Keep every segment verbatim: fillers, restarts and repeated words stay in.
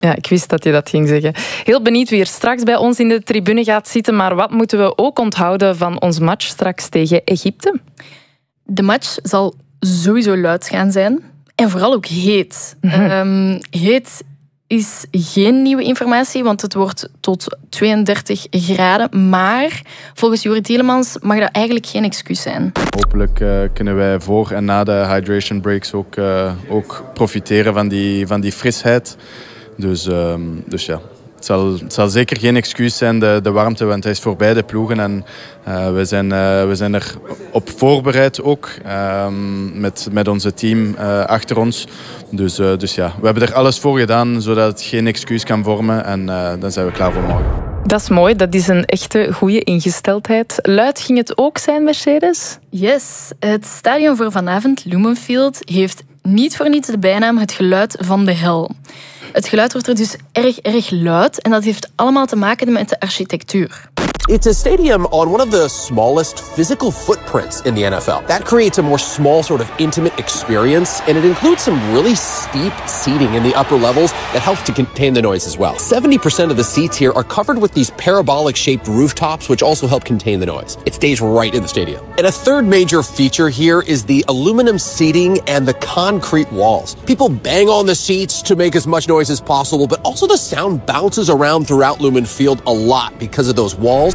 Ja, ik wist dat je dat ging zeggen. Heel benieuwd wie er straks bij ons in de tribune gaat zitten. Maar wat moeten we ook onthouden van ons match straks tegen Egypte? De match zal sowieso luid gaan zijn. En vooral ook heet. Mm-hmm. Um, heet is geen nieuwe informatie, want het wordt tot tweeëndertig graden. Maar volgens Juri Tielemans mag dat eigenlijk geen excuus zijn. Hopelijk uh, kunnen wij voor en na de hydration breaks ook, uh, ook profiteren van die, van die frisheid. Dus, uh, dus ja, het zal, het zal zeker geen excuus zijn, de, de warmte, want hij is voor beide ploegen. En uh, we, zijn, uh, we zijn er op voorbereid ook, uh, met, met onze team uh, achter ons. Dus, uh, dus ja, we hebben er alles voor gedaan, zodat het geen excuus kan vormen. En uh, dan zijn we klaar voor morgen. Dat is mooi, dat is een echte goede ingesteldheid. Luid ging het ook zijn, Mercedes? Yes, het stadion voor vanavond, Lumen Field, heeft niet voor niets de bijnaam het geluid van de hel. Het geluid wordt er dus erg, erg luid en dat heeft allemaal te maken met de architectuur. It's a stadium on one of the smallest physical footprints in the N F L. That creates a more small, sort of intimate experience, and it includes some really steep seating in the upper levels that helps to contain the noise as well. seventy percent of the seats here are covered with these parabolic-shaped rooftops, which also help contain the noise. It stays right in the stadium. And a third major feature here is the aluminum seating and the concrete walls. People bang on the seats to make as much noise as possible, but also the sound bounces around throughout Lumen Field a lot because of those walls.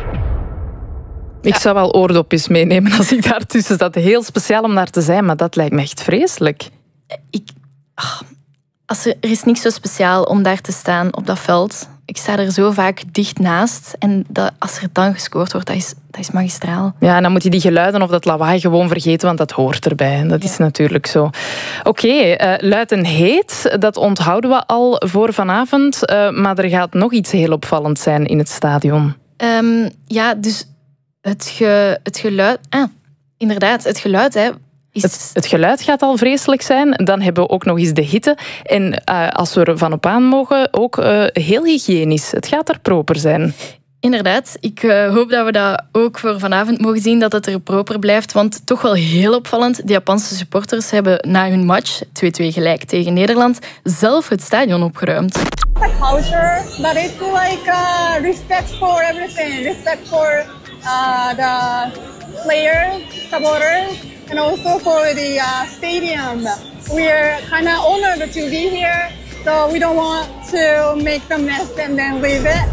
Ik zou wel oordopjes meenemen als ik daartussen zat. Heel speciaal om daar te zijn, maar dat lijkt me echt vreselijk. Ik, ach, als er, er is niks zo speciaal om daar te staan op dat veld. Ik sta er zo vaak dicht naast. En dat, als er dan gescoord wordt, dat is, dat is magistraal. Ja, en dan moet je die geluiden of dat lawaai gewoon vergeten, want dat hoort erbij. Dat ja. is natuurlijk zo. Oké, okay, uh, luid en heet, dat onthouden we al voor vanavond. Uh, maar er gaat nog iets heel opvallend zijn in het stadion. Um, ja, dus het, ge, het geluid... Ah, inderdaad, het geluid, hè. Is... Het, het geluid gaat al vreselijk zijn. Dan hebben we ook nog eens de hitte. En uh, als we er van op aan mogen, ook uh, heel hygiënisch. Het gaat er proper zijn. Inderdaad. Ik uh, hoop dat we dat ook voor vanavond mogen zien, dat het er proper blijft. Want toch wel heel opvallend, de Japanse supporters hebben na hun match, twee-twee gelijk tegen Nederland, zelf het stadion opgeruimd. It's a culture, but it's like uh, respect for everything. Respect for uh, the players, supporters, and also for the uh, stadium. We're kind of honored to be here, so we don't want to make the mess and then leave it.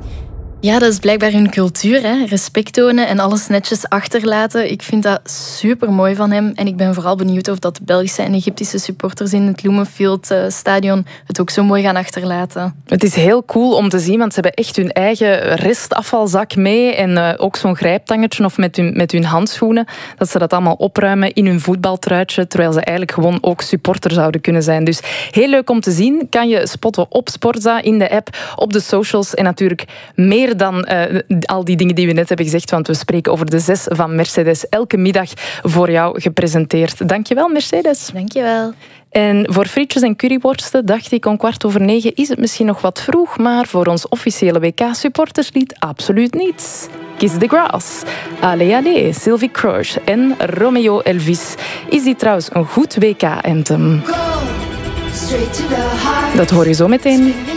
Ja, dat is blijkbaar hun cultuur, hè? Respect tonen en alles netjes achterlaten. Ik vind dat super mooi van hem. En ik ben vooral benieuwd of dat de Belgische en Egyptische supporters in het Lumen Field stadion het ook zo mooi gaan achterlaten. Het is heel cool om te zien, want ze hebben echt hun eigen restafvalzak mee. En uh, ook zo'n grijptangetje of met hun, met hun handschoenen. Dat ze dat allemaal opruimen in hun voetbaltruitje. Terwijl ze eigenlijk gewoon ook supporter zouden kunnen zijn. Dus heel leuk om te zien. Kan je spotten op Sportza, in de app, op de socials. En natuurlijk meer dan uh, al die dingen die we net hebben gezegd, want we spreken over de zes van Mercedes elke middag voor jou gepresenteerd. Dankjewel, Mercedes. Dankjewel. En voor frietjes en curryworsten dacht ik om kwart over negen is het misschien nog wat vroeg, maar voor ons officiële W K-supporterslied absoluut niet. Kiss the Grass, Allez Allez, Sylvie Crouch en Romeo Elvis. Is die trouwens een goed W K-anthem? Dat hoor je zo meteen.